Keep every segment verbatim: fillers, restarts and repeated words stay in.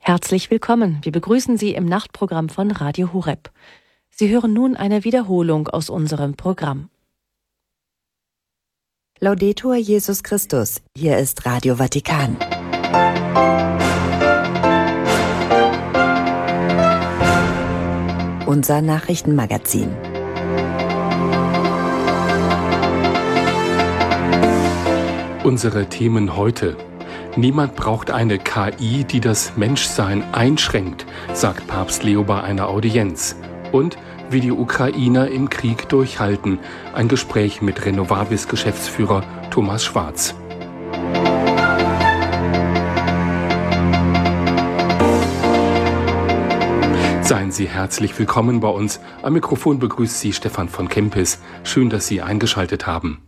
Herzlich willkommen. Wir begrüßen Sie im Nachtprogramm von Radio Horeb. Sie hören nun eine Wiederholung aus unserem Programm. Laudetur Jesus Christus. Hier ist Radio Vatikan. Unser Nachrichtenmagazin. Unsere Themen heute. Niemand braucht eine K I, die das Menschsein einschränkt, sagt Papst Leo bei einer Audienz. Und wie die Ukrainer im Krieg durchhalten. Ein Gespräch mit Renovabis-Geschäftsführer Thomas Schwarz. Seien Sie herzlich willkommen bei uns. Am Mikrofon begrüßt Sie Stefan von Kempis. Schön, dass Sie eingeschaltet haben.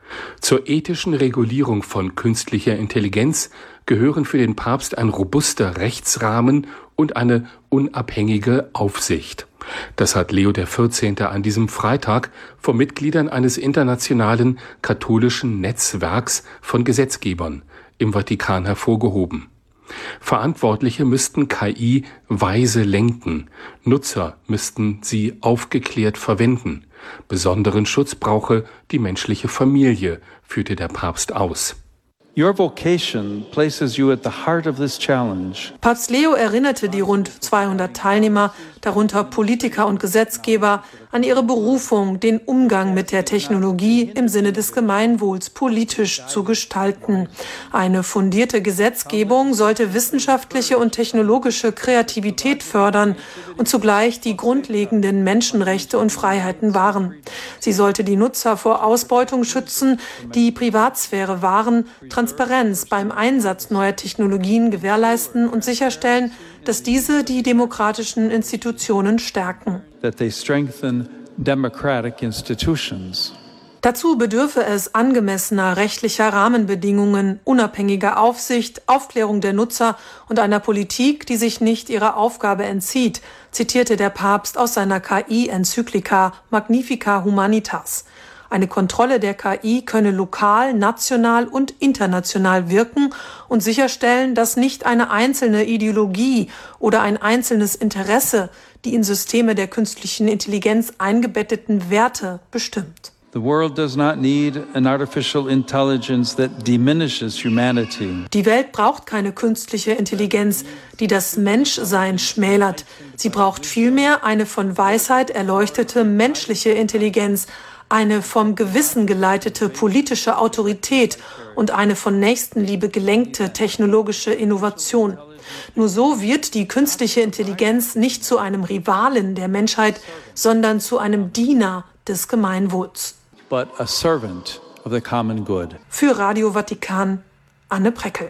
Zur ethischen Regulierung von künstlicher Intelligenz gehören für den Papst ein robuster Rechtsrahmen und eine unabhängige Aufsicht. Das hat Leo der vierzehnte an diesem Freitag von Mitgliedern eines internationalen katholischen Netzwerks von Gesetzgebern im Vatikan hervorgehoben. Verantwortliche müssten K I weise lenken, Nutzer müssten sie aufgeklärt verwenden. Besonderen Schutz brauche die menschliche Familie, führte der Papst aus. Your vocation places you at the heart of this challenge. Papst Leo erinnerte die rund zweihundert Teilnehmer, darunter Politiker und Gesetzgeber, an ihre Berufung, den Umgang mit der Technologie im Sinne des Gemeinwohls politisch zu gestalten. Eine fundierte Gesetzgebung sollte wissenschaftliche und technologische Kreativität fördern und zugleich die grundlegenden Menschenrechte und Freiheiten wahren. Sie sollte die Nutzer vor Ausbeutung schützen, die Privatsphäre wahren, Transparenz beim Einsatz neuer Technologien gewährleisten und sicherstellen, dass diese die demokratischen Institutionen stärken. That they strengthen democratic institutions. Dazu bedürfe es angemessener rechtlicher Rahmenbedingungen, unabhängiger Aufsicht, Aufklärung der Nutzer und einer Politik, die sich nicht ihrer Aufgabe entzieht, zitierte der Papst aus seiner K I-Enzyklika Magnificat Humanitas. Eine Kontrolle der K I könne lokal, national und international wirken und sicherstellen, dass nicht eine einzelne Ideologie oder ein einzelnes Interesse die in Systeme der künstlichen Intelligenz eingebetteten Werte bestimmt. The world does not need an artificial intelligence that diminishes humanity. Die Welt braucht keine künstliche Intelligenz, die das Menschsein schmälert. Sie braucht vielmehr eine von Weisheit erleuchtete menschliche Intelligenz, eine vom Gewissen geleitete politische Autorität und eine von Nächstenliebe gelenkte technologische Innovation. Nur so wird die künstliche Intelligenz nicht zu einem Rivalen der Menschheit, sondern zu einem Diener des Gemeinwohls. But a servant of the common good. Für Radio Vatikan, Anne Preckel.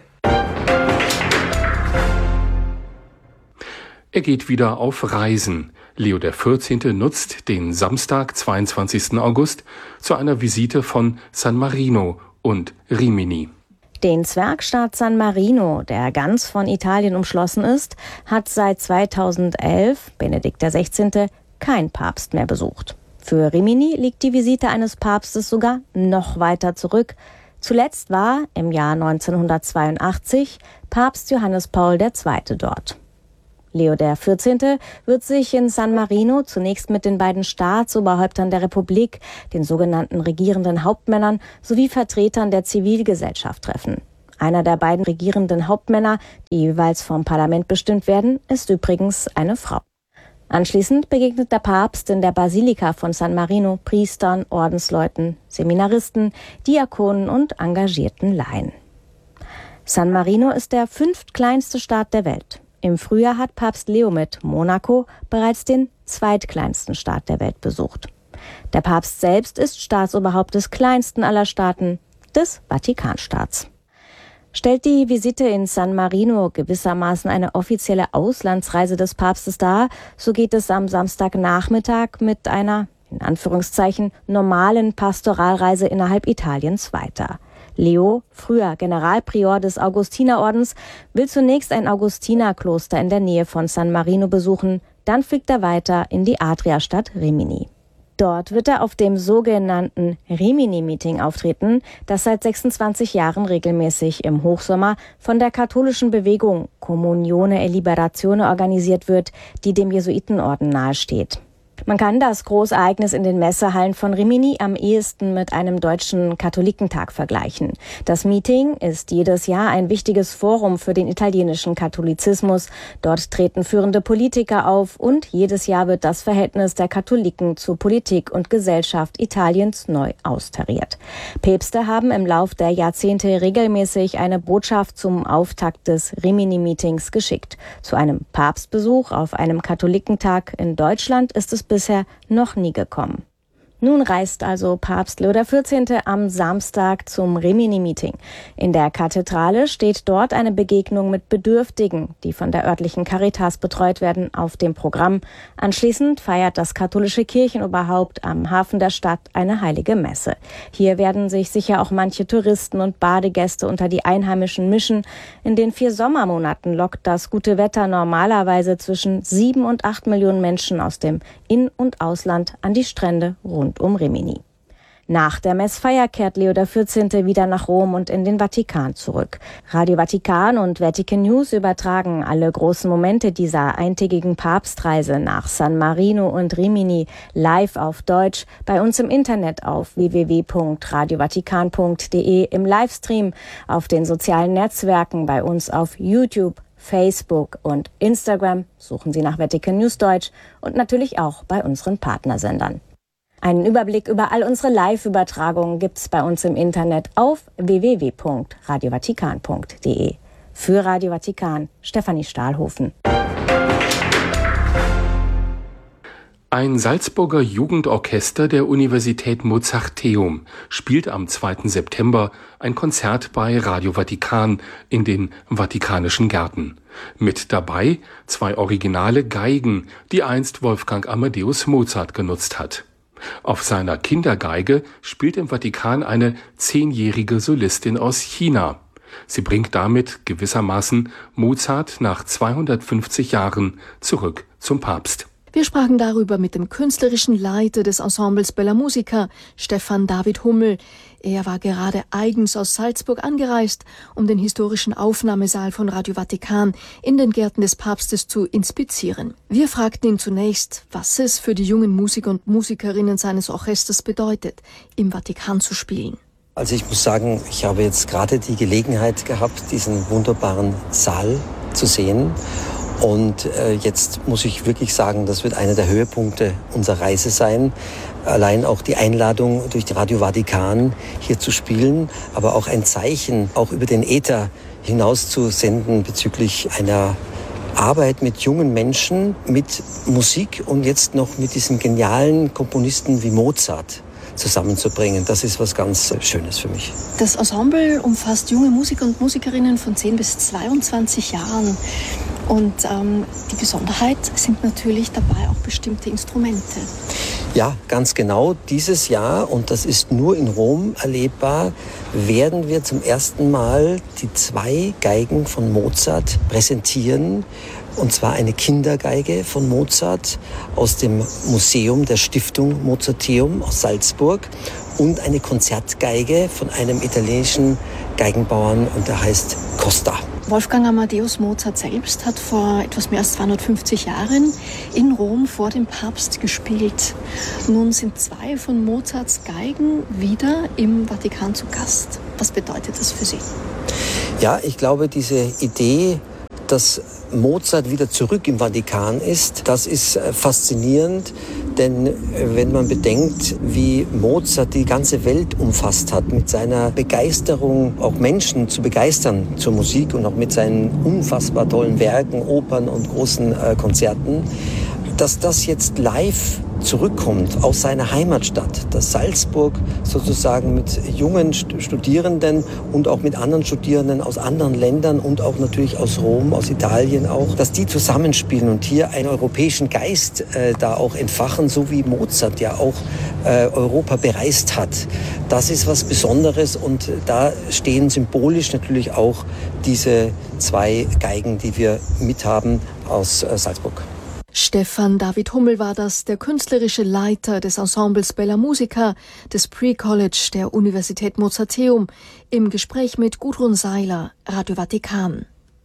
Er geht wieder auf Reisen. Leo der vierzehnte nutzt den Samstag, zweiundzwanzigsten August, zu einer Visite von San Marino und Rimini. Den Zwergstaat San Marino, der ganz von Italien umschlossen ist, hat seit zweitausendelf, Benedikt der sechzehnte, kein Papst mehr besucht. Für Rimini liegt die Visite eines Papstes sogar noch weiter zurück. Zuletzt war im Jahr neunzehnhundertzweiundachtzig Papst Johannes Paul der Zweite dort. Leo der vierzehnte wird sich in San Marino zunächst mit den beiden Staatsoberhäuptern der Republik, den sogenannten regierenden Hauptmännern sowie Vertretern der Zivilgesellschaft treffen. Einer der beiden regierenden Hauptmänner, die jeweils vom Parlament bestimmt werden, ist übrigens eine Frau. Anschließend begegnet der Papst in der Basilika von San Marino Priestern, Ordensleuten, Seminaristen, Diakonen und engagierten Laien. San Marino ist der fünftkleinste Staat der Welt. Im Frühjahr hat Papst Leo mit Monaco bereits den zweitkleinsten Staat der Welt besucht. Der Papst selbst ist Staatsoberhaupt des kleinsten aller Staaten, des Vatikanstaats. Stellt die Visite in San Marino gewissermaßen eine offizielle Auslandsreise des Papstes dar, so geht es am Samstagnachmittag mit einer, in Anführungszeichen, normalen Pastoralreise innerhalb Italiens weiter. Leo, früher Generalprior des Augustinerordens, will zunächst ein Augustinerkloster in der Nähe von San Marino besuchen, dann fliegt er weiter in die Adriastadt Rimini. Dort wird er auf dem sogenannten Rimini-Meeting auftreten, das seit sechsundzwanzig Jahren regelmäßig im Hochsommer von der katholischen Bewegung Comunione e Liberazione organisiert wird, die dem Jesuitenorden nahesteht. Man kann das Großereignis in den Messehallen von Rimini am ehesten mit einem deutschen Katholikentag vergleichen. Das Meeting ist jedes Jahr ein wichtiges Forum für den italienischen Katholizismus. Dort treten führende Politiker auf und jedes Jahr wird das Verhältnis der Katholiken zu Politik und Gesellschaft Italiens neu austariert. Päpste haben im Lauf der Jahrzehnte regelmäßig eine Botschaft zum Auftakt des Rimini-Meetings geschickt. Zu einem Papstbesuch auf einem Katholikentag in Deutschland ist es bisher noch nie gekommen. Nun reist also Papst Leo der vierzehnte am Samstag zum Rimini-Meeting. In der Kathedrale steht dort eine Begegnung mit Bedürftigen, die von der örtlichen Caritas betreut werden, auf dem Programm. Anschließend feiert das katholische Kirchenoberhaupt am Hafen der Stadt eine heilige Messe. Hier werden sich sicher auch manche Touristen und Badegäste unter die Einheimischen mischen. In den vier Sommermonaten lockt das gute Wetter normalerweise zwischen sieben und acht Millionen Menschen aus dem In- und Ausland an die Strände rund um Rimini. Nach der Messfeier kehrt Leo der vierzehnte wieder nach Rom und in den Vatikan zurück. Radio Vatikan und Vatican News übertragen alle großen Momente dieser eintägigen Papstreise nach San Marino und Rimini live auf Deutsch bei uns im Internet auf w w w punkt radio vatikan punkt d e, im Livestream auf den sozialen Netzwerken bei uns auf YouTube, Facebook und Instagram. Suchen Sie nach Vatican News Deutsch und natürlich auch bei unseren Partnersendern. Einen Überblick über all unsere Live-Übertragungen gibt's bei uns im Internet auf w w w punkt radio vatikan punkt d e. Für Radio Vatikan, Stefanie Stahlhofen. Ein Salzburger Jugendorchester der Universität Mozarteum spielt am zweiten September ein Konzert bei Radio Vatikan in den Vatikanischen Gärten. Mit dabei zwei originale Geigen, die einst Wolfgang Amadeus Mozart genutzt hat. Auf seiner Kindergeige spielt im Vatikan eine zehnjährige Solistin aus China. Sie bringt damit gewissermaßen Mozart nach zweihundertfünfzig Jahren zurück zum Papst. Wir sprachen darüber mit dem künstlerischen Leiter des Ensembles Bella Musica, Stefan David Hummel. Er war gerade eigens aus Salzburg angereist, um den historischen Aufnahmesaal von Radio Vatikan in den Gärten des Papstes zu inspizieren. Wir fragten ihn zunächst, was es für die jungen Musiker und Musikerinnen seines Orchesters bedeutet, im Vatikan zu spielen. Also ich muss sagen, ich habe jetzt gerade die Gelegenheit gehabt, diesen wunderbaren Saal zu sehen. Und äh, jetzt muss ich wirklich sagen, das wird einer der Höhepunkte unserer Reise sein. Allein auch die Einladung durch die Radio Vatikan hier zu spielen, aber auch ein Zeichen, auch über den Äther hinaus zu senden bezüglich einer Arbeit mit jungen Menschen, mit Musik und jetzt noch mit diesen genialen Komponisten wie Mozart zusammenzubringen. Das ist was ganz Schönes für mich. Das Ensemble umfasst junge Musiker und Musikerinnen von zehn bis zweiundzwanzig Jahren. Und ähm, die Besonderheit sind natürlich dabei auch bestimmte Instrumente. Ja, ganz genau. Dieses Jahr, und das ist nur in Rom erlebbar, werden wir zum ersten Mal die zwei Geigen von Mozart präsentieren. Und zwar eine Kindergeige von Mozart aus dem Museum der Stiftung Mozarteum aus Salzburg und eine Konzertgeige von einem italienischen Geigenbauern, und der heißt Costa. Wolfgang Amadeus Mozart selbst hat vor etwas mehr als zweihundertfünfzig Jahren in Rom vor dem Papst gespielt. Nun sind zwei von Mozarts Geigen wieder im Vatikan zu Gast. Was bedeutet das für Sie? Ja, ich glaube, diese Idee, dass Mozart wieder zurück im Vatikan ist, das ist faszinierend, denn wenn man bedenkt, wie Mozart die ganze Welt umfasst hat, mit seiner Begeisterung, auch Menschen zu begeistern zur Musik und auch mit seinen unfassbar tollen Werken, Opern und großen äh, Konzerten, dass das jetzt live zurückkommt aus seiner Heimatstadt, dass Salzburg sozusagen mit jungen Studierenden und auch mit anderen Studierenden aus anderen Ländern und auch natürlich aus Rom, aus Italien auch, dass die zusammenspielen und hier einen europäischen Geist äh, da auch entfachen, so wie Mozart ja auch äh, Europa bereist hat. Das ist was Besonderes und da stehen symbolisch natürlich auch diese zwei Geigen, die wir mithaben aus äh, Salzburg. Stefan David Hummel war das, der künstlerische Leiter des Ensembles Bella Musica des Pre-College der Universität Mozarteum, im Gespräch mit Gudrun Seiler, Radio Vatikan.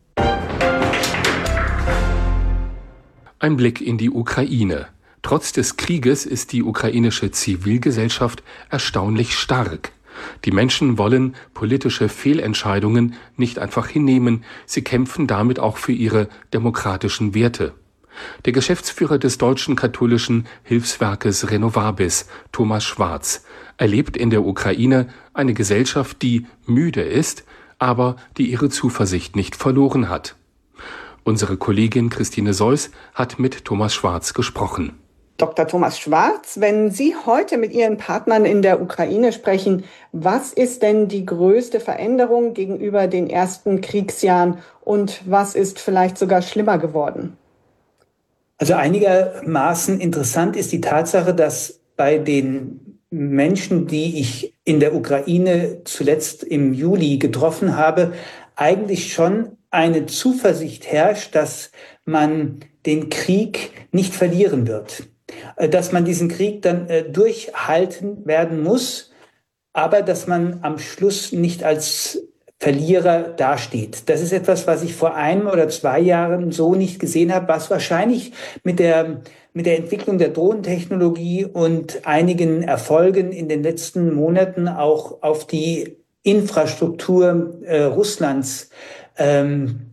Ein Blick in die Ukraine. Trotz des Krieges ist die ukrainische Zivilgesellschaft erstaunlich stark. Die Menschen wollen politische Fehlentscheidungen nicht einfach hinnehmen, sie kämpfen damit auch für ihre demokratischen Werte. Der Geschäftsführer des deutschen katholischen Hilfswerkes Renovabis, Thomas Schwarz, erlebt in der Ukraine eine Gesellschaft, die müde ist, aber die ihre Zuversicht nicht verloren hat. Unsere Kollegin Christine Seuss hat mit Thomas Schwarz gesprochen. Doktor Thomas Schwarz, wenn Sie heute mit Ihren Partnern in der Ukraine sprechen, was ist denn die größte Veränderung gegenüber den ersten Kriegsjahren und was ist vielleicht sogar schlimmer geworden? Also einigermaßen interessant ist die Tatsache, dass bei den Menschen, die ich in der Ukraine zuletzt im Juli getroffen habe, eigentlich schon eine Zuversicht herrscht, dass man den Krieg nicht verlieren wird, dass man diesen Krieg dann äh, durchhalten werden muss, aber dass man am Schluss nicht als Verlierer dasteht. Das ist etwas, was ich vor einem oder zwei Jahren so nicht gesehen habe, was wahrscheinlich mit der, mit der Entwicklung der Drohnentechnologie und einigen Erfolgen in den letzten Monaten auch auf die Infrastruktur äh, Russlands ähm,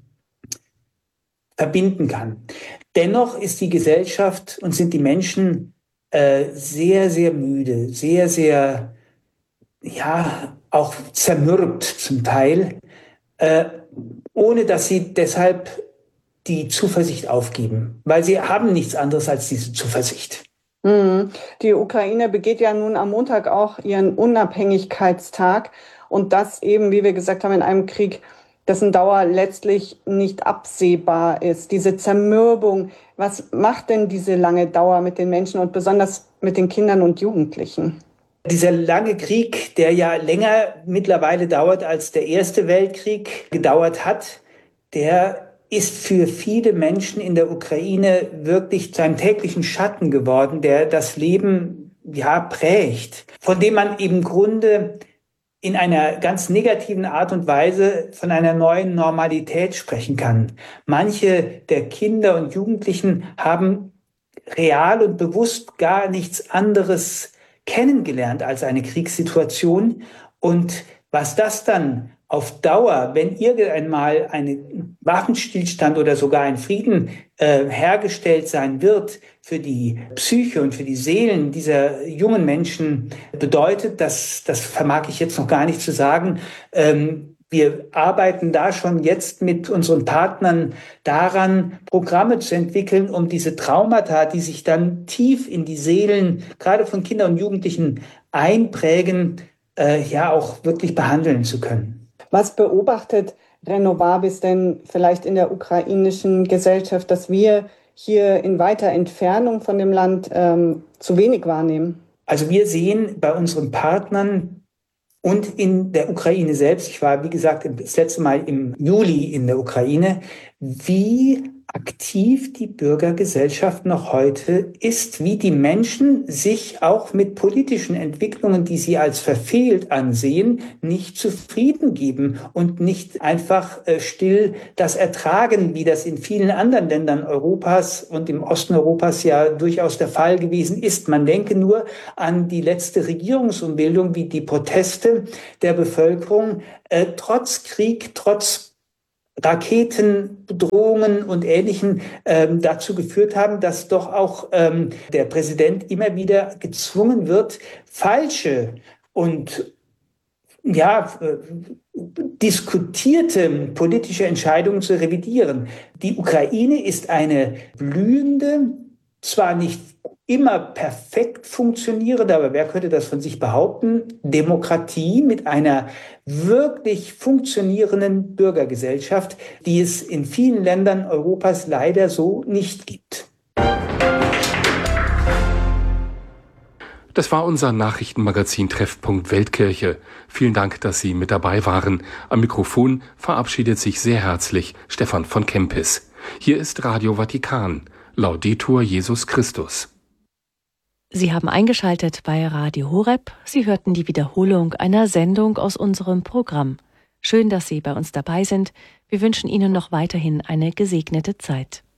verbinden kann. Dennoch ist die Gesellschaft und sind die Menschen äh, sehr, sehr müde, sehr, sehr, ja, auch zermürbt zum Teil, äh, ohne dass sie deshalb die Zuversicht aufgeben, weil sie haben nichts anderes als diese Zuversicht. Die Ukraine begeht ja nun am Montag auch ihren Unabhängigkeitstag und das eben, wie wir gesagt haben, in einem Krieg, dessen Dauer letztlich nicht absehbar ist. Diese Zermürbung, was macht denn diese lange Dauer mit den Menschen und besonders mit den Kindern und Jugendlichen? Dieser lange Krieg, der ja länger mittlerweile dauert, als der Erste Weltkrieg gedauert hat, der ist für viele Menschen in der Ukraine wirklich zu einem täglichen Schatten geworden, der das Leben ja prägt, von dem man im Grunde in einer ganz negativen Art und Weise von einer neuen Normalität sprechen kann. Manche der Kinder und Jugendlichen haben real und bewusst gar nichts anderes kennengelernt als eine Kriegssituation. Und was das dann auf Dauer, wenn irgendeinmal ein Waffenstillstand oder sogar ein Frieden äh, hergestellt sein wird, für die Psyche und für die Seelen dieser jungen Menschen bedeutet, das, das vermag ich jetzt noch gar nicht zu sagen. Ähm, wir arbeiten da schon jetzt mit unseren Partnern daran, Programme zu entwickeln, um diese Traumata, die sich dann tief in die Seelen, gerade von Kindern und Jugendlichen einprägen, äh, ja auch wirklich behandeln zu können. Was beobachtet Renovabis denn vielleicht in der ukrainischen Gesellschaft, dass wir hier in weiter Entfernung von dem Land ähm, zu wenig wahrnehmen? Also wir sehen bei unseren Partnern und in der Ukraine selbst, ich war wie gesagt das letzte Mal im Juli in der Ukraine, wie aktiv die Bürgergesellschaft noch heute ist, wie die Menschen sich auch mit politischen Entwicklungen, die sie als verfehlt ansehen, nicht zufrieden geben und nicht einfach äh, still das ertragen, wie das in vielen anderen Ländern Europas und im Osten Europas ja durchaus der Fall gewesen ist. Man denke nur an die letzte Regierungsumbildung, wie die Proteste der Bevölkerung äh, trotz Krieg, trotz Raketenbedrohungen und Ähnlichem ähm, dazu geführt haben, dass doch auch ähm, der Präsident immer wieder gezwungen wird, falsche und ja äh, diskutierte politische Entscheidungen zu revidieren. Die Ukraine ist eine blühende, zwar nicht immer perfekt funktionierende, aber wer könnte das von sich behaupten, Demokratie mit einer wirklich funktionierenden Bürgergesellschaft, die es in vielen Ländern Europas leider so nicht gibt. Das war unser Nachrichtenmagazin Treffpunkt Weltkirche. Vielen Dank, dass Sie mit dabei waren. Am Mikrofon verabschiedet sich sehr herzlich Stefan von Kempis. Hier ist Radio Vatikan. Laudetur Jesus Christus. Sie haben eingeschaltet bei Radio Horeb. Sie hörten die Wiederholung einer Sendung aus unserem Programm. Schön, dass Sie bei uns dabei sind. Wir wünschen Ihnen noch weiterhin eine gesegnete Zeit.